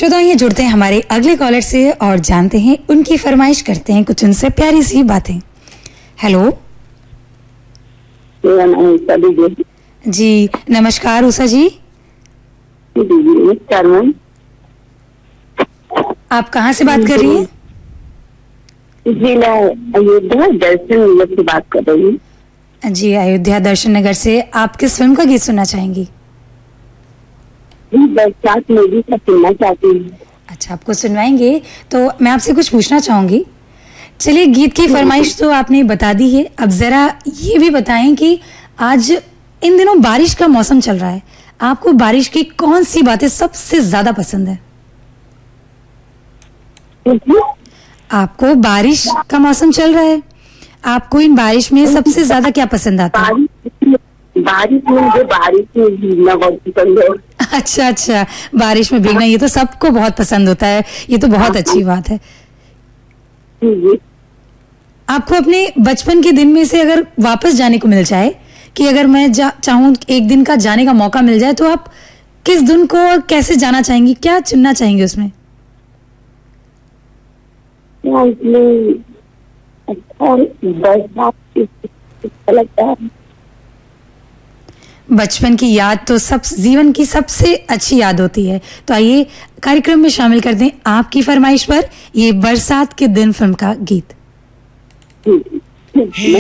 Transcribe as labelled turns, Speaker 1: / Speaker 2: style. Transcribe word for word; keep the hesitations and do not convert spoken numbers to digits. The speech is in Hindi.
Speaker 1: श्रोताओं, ये जुड़ते हैं हमारे अगले कॉलर से और जानते हैं उनकी फरमाइश, करते हैं कुछ उनसे प्यारी सी बातें। हेलो जी, नमस्कार उषा जी।
Speaker 2: नमस्कार मैम।
Speaker 1: आप कहाँ से बात कर रही हैं?
Speaker 2: जी मैं अयोध्या दर्शन नगर से बात कर रही हूँ।
Speaker 1: जी, अयोध्या दर्शन नगर से। आप किस फिल्म का गीत सुनना चाहेंगी?
Speaker 2: बरसात मूवी का सुनना चाहती हूँ।
Speaker 1: अच्छा, आपको सुनवाएंगे तो मैं आपसे कुछ पूछना चाहूंगी। चलिए, गीत की फरमाइश तो आपने बता दी है, अब जरा ये भी बताएं कि आज इन दिनों बारिश का मौसम चल रहा है, आपको बारिश की कौन सी बातें सबसे ज्यादा पसंद है? आपको बारिश का मौसम चल रहा है, आपको इन बारिश में सबसे ज्यादा क्या पसंद आता है?
Speaker 2: बारिश में मुझे बारिश में भीगना बहुत पसंद है।
Speaker 1: अच्छा अच्छा, बारिश में भीगना ये तो सबको बहुत पसंद होता है, ये तो बहुत अच्छी बात है। आपको अपने बचपन के दिन में से अगर वापस जाने को मिल जाए कि अगर मैं चाहूँ एक दिन का जाने का मौका मिल जाए, तो आप किस दिन को और कैसे जाना चाहेंगी, क्या चुनना चाहेंगे उसमें? बचपन की याद तो सब जीवन की सबसे अच्छी याद होती है। तो आइए कार्यक्रम में शामिल कर दें आपकी फरमाइश पर ये बरसात के दिन फिल्म का गीत।